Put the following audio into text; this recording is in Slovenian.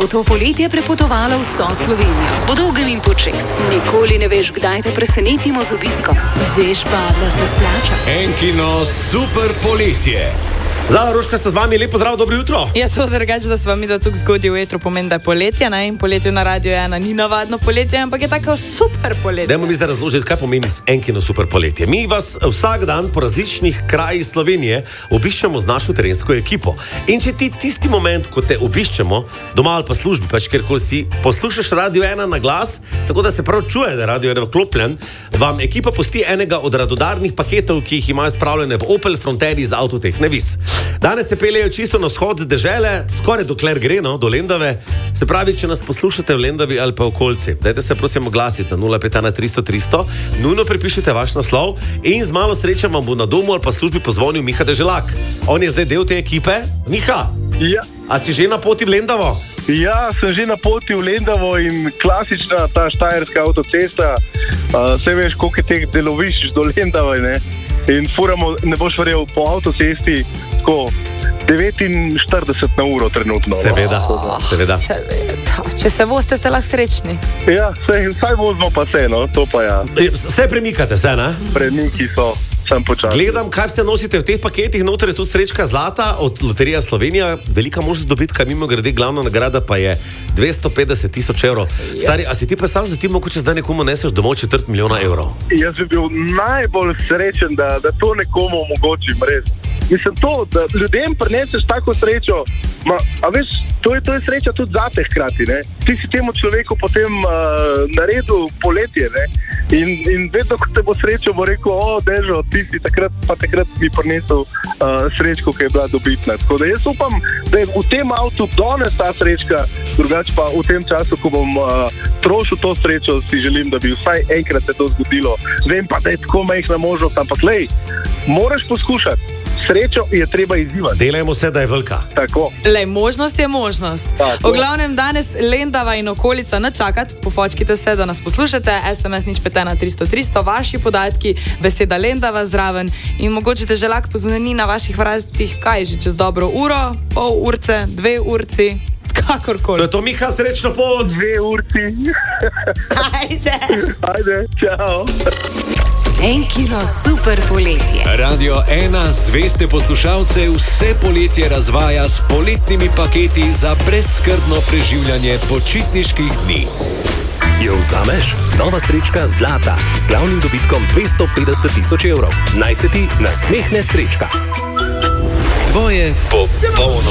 bo to poletje prepotovalo vso Slovenijo. Po dolgem in počez. Nikoli ne veš, kdaj te presenetimo z obiskom. Veš pa, da se splača. Enkino super poletje. Zala Roška, sta z vami, lepo zdrav, dobro jutro. Ja, to drugače, da se vam da tukaj zgodi v etru, pomeni, da je poletje, ne? In poletje na Radio 1 ni navadno poletje, ampak je tako super poletje. Dajmo mi zdaj razložiti, kaj pomeni Enkino super poletje. Mi vas vsak dan po različnih krajih Slovenije obiščemo z našo terensko ekipo. In če ti tisti moment, ko te obiščemo, doma ali pa službi, pač kjerkoli si, poslušaš Radio 1 na glas, tako da se prav čuje, da je Radio 1 vklopljen, vam ekipa pusti enega od radodarnih paketov, ki jih imajo spravljene v Opel Fronteri z Avtotehne Vis. Danes se peljejo čisto na vzhod dežele, skoraj dokler gre, no, do Lendave. Se pravi, če nas poslušate v Lendavi ali pa v okolici, dajte se prosim oglasiti na 051 300 300, nujno prepišite vaš naslov in z malo sreče vam bo na domu ali pa službi pozvonil Miha Deželak. On je zdaj del te ekipe. Miha, ja. A si že na poti v Lendavo? Ja, sem že na poti v Lendavo in klasična ta štajerska avtocesta. Saj veš, koliko je teh delovišč do Lendave, ne? In furamo, ne boš verjel, po avtocesti tako 49 na uro trenutno. Seveda. Če se vozite, ste lahko srečni. Ja, saj vozimo pa se, no, to pa ja. Vse premikate se, ne? Premiki so, sem počasno. Gledam, kaj vse nosite v teh paketih, noter je tu srečka zlata od Loterija Slovenija, velika možnost dobitka, mimo grede, glavna nagrada pa je 250 000 evrov. Stari, a si ti predstavljaš, da ti mogoče zdaj nekomu neseš domov 250 000 evrov? Jaz bi bil najbolj srečen, da to nekomu omogočim, res. Mislim to, da ljudem prineseš tako srečo, a veš, to je sreča tudi zate hkrati, ne. Ti si temu človeku potem naredil poletje, ne. In vedno, ko te bo srečo, bo rekel, Dežo, ti si takrat mi prinesel srečko, ki je bila dobitna. Tako da jaz upam, da je v tem avtu danes ta srečka, drugače pa v tem času, ko bom trošil to srečo, si želim, da bi vsaj enkrat se to zgodilo. Vem pa, da je tako majhna možnost, ampak lej, moraš poskušati. Srečo je treba izzivati. Delajmo vse, da je velika. Tako. Lej, možnost je možnost. Tako. V glavnem danes Lendava in okolica ne čakati, pofočkite se, da nas poslušate, SMS 051 300 300, vaši podatki, beseda Lendava zraven in mogoče Deželak pozvoni na vaših vratih, kaj že čez dobro uro, pol urce, 2 urci, kakorkoli. To je to, Miha, srečno pot. 2 urci. Ajde, čao. Enkino super poletje. Radio 1 zveste poslušalce vse poletje razvaja s poletnimi paketi za brezskrbno preživljanje počitniških dni. Jo vzameš? Nova srečka zlata z glavnim dobitkom 250 000 evrov. Naj se ti nasmehne srečka. Tvoje popolno